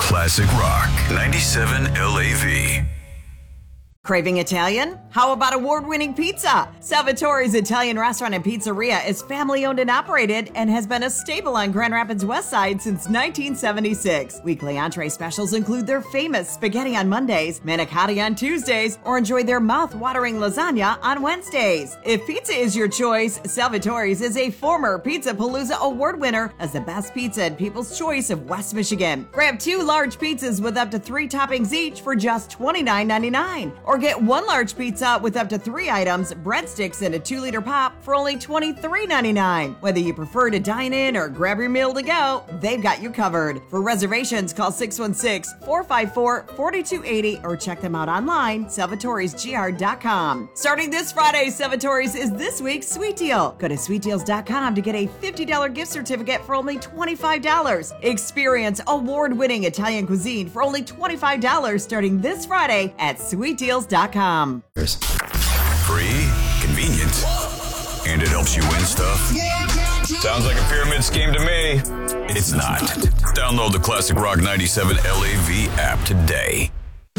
Classic Rock 97 LAV. Craving Italian? How about award-winning pizza? Salvatore's Italian Restaurant and Pizzeria is family-owned and operated and has been a staple on Grand Rapids West Side since 1976. Weekly entree specials include their famous spaghetti on Mondays, manicotti on Tuesdays, or enjoy their mouth-watering lasagna on Wednesdays. If pizza is your choice, Salvatore's is a former Pizza Palooza award winner as the best pizza and People's Choice of West Michigan. Grab 2 large pizzas with up to 3 toppings each for just $29.99. Or get 1 large pizza with up to 3 items, breadsticks, and a 2-liter pop for only $23.99. Whether you prefer to dine in or grab your meal to go, they've got you covered. For reservations, call 616-454-4280 or check them out online, salvatoresgr.com. Starting this Friday, Salvatore's is this week's Sweet Deal. Go to sweetdeals.com to get a $50 gift certificate for only $25. Experience award-winning Italian cuisine for only $25 starting this Friday at sweetdeals.com. Free, convenient, and it helps you win stuff. Sounds like a pyramid scheme to me. It's not. Download the Classic Rock 97 LAV app today.